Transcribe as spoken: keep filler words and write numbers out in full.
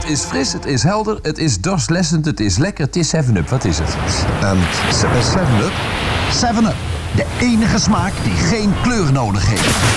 is fris, het is helder, het is dorstlessend, het is lekker, het is seven up. Wat is het? Um, seven up? seven up, de enige smaak die geen kleur nodig heeft.